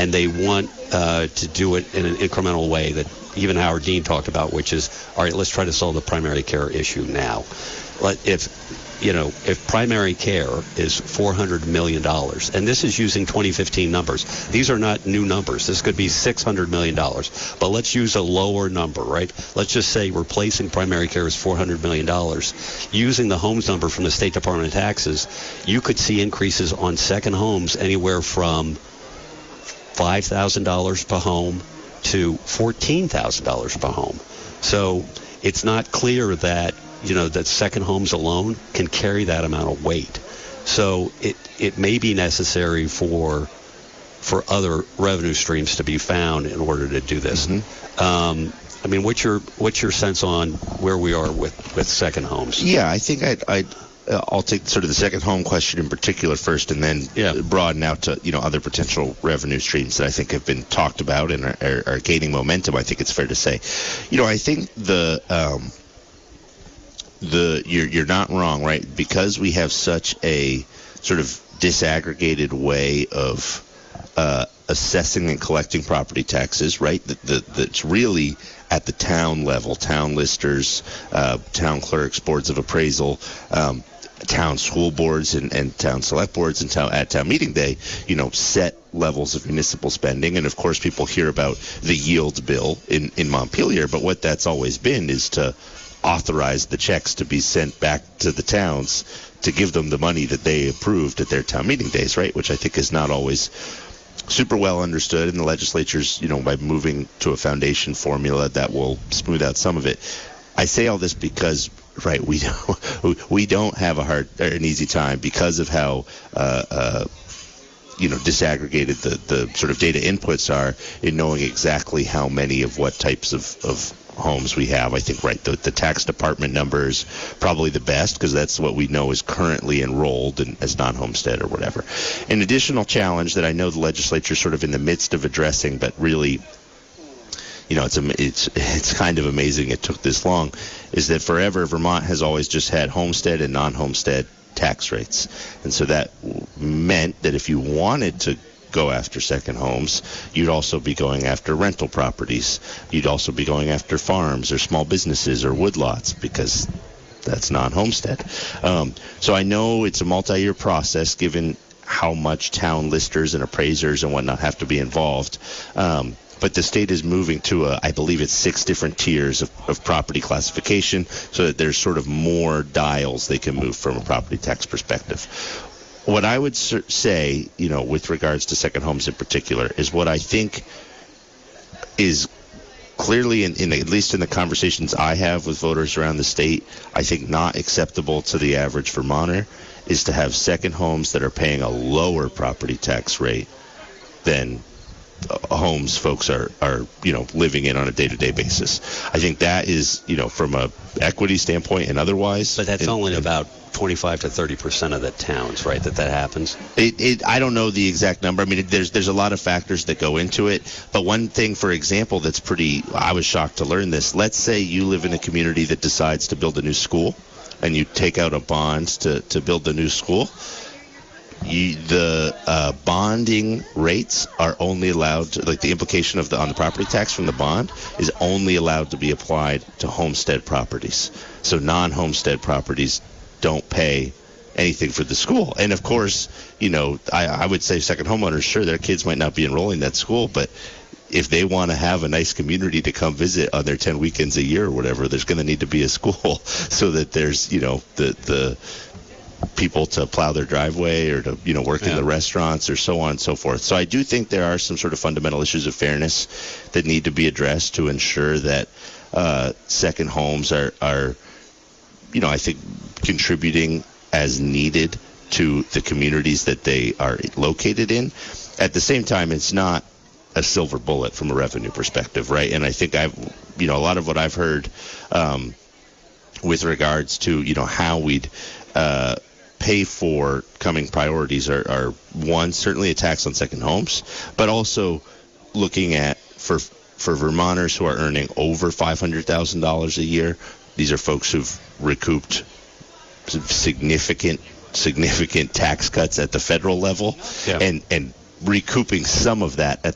and they want to do it in an incremental way that even Howard Dean talked about, which is, all right, let's try to solve the primary care issue now. If primary care is $400 million, and this is using 2015 numbers, these are not new numbers. This could be $600 million, but let's use a lower number, right? Let's just say replacing primary care is $400 million. Using the homes number from the State Department of Taxes, you could see increases on second homes anywhere from $5,000 per home to $14,000 per home. So it's not clear that that second homes alone can carry that amount of weight. So it may be necessary for other revenue streams to be found in order to do this. Mm-hmm. What's your sense on where we are with second homes? Yeah, I think I'll take sort of the second home question in particular first, and then broaden out to other potential revenue streams that I think have been talked about and are gaining momentum. I think it's fair to say, I think you're not wrong, right? Because we have such a sort of disaggregated way of assessing and collecting property taxes, right? That's really at the town level, town listers, town clerks, boards of appraisal, town school boards and town select boards and at town meeting day, set levels of municipal spending. And of course, people hear about the yield bill in Montpelier, but what that's always been is to authorize the checks to be sent back to the towns to give them the money that they approved at their town meeting days, right? Which I think is not always super well understood in the legislatures, by moving to a foundation formula that will smooth out some of it. I say all this because, right, we don't have an easy time because of how disaggregated the sort of data inputs are in knowing exactly how many of what types of homes we have. I think, right, the tax department number is probably the best because that's what we know is currently enrolled as non-homestead or whatever. An additional challenge that I know the legislature is sort of in the midst of addressing, but really, it's kind of amazing it took this long, is that forever Vermont has always just had homestead and non-homestead tax rates. And so that meant that if you wanted to go after second homes, you'd also be going after rental properties. You'd also be going after farms or small businesses or woodlots because that's non-homestead. So I know it's a multi-year process given how much town listers and appraisers and whatnot have to be involved. But the state is moving to I believe it's 6 different tiers of property classification so that there's sort of more dials they can move from a property tax perspective. What I would say, with regards to second homes in particular, is what I think is clearly, at least in the conversations I have with voters around the state, I think not acceptable to the average Vermonter is to have second homes that are paying a lower property tax rate than homes folks are living in on a day-to-day basis. I think that is, from a equity standpoint and otherwise. But that's only about 25 to 30% of the towns, right, that happens? I don't know the exact number. I mean, there's a lot of factors that go into it. But one thing, for example, I was shocked to learn this. Let's say you live in a community that decides to build a new school, and you take out a bond to build the new school. The bonding rates are only allowed to, the implication on the property tax from the bond is only allowed to be applied to homestead properties. So non-homestead properties don't pay anything for the school. And of course, I would say second homeowners, sure, their kids might not be enrolling that school, but if they want to have a nice community to come visit on their 10 weekends a year or whatever, there's going to need to be a school so that there's, the people to plow their driveway or to work in the restaurants or so on and so forth. So I do think there are some sort of fundamental issues of fairness that need to be addressed to ensure that second homes are I think contributing as needed to the communities that they are located in. At the same time, it's not a silver bullet from a revenue perspective, right? And I think a lot of what I've heard with regards to how we'd pay for coming priorities are one, certainly a tax on second homes, but also looking at for Vermonters who are earning over $500,000 a year. These are folks who've recouped significant tax cuts at the federal level, and recouping some of that at